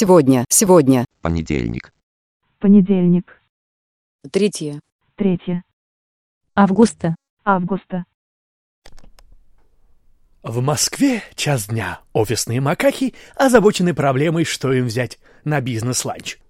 Сегодня. Понедельник. Понедельник. 3. 3. Августа. Августа. В Москве час дня. Офисные макаки озабочены проблемой, что им взять на бизнес-ланч.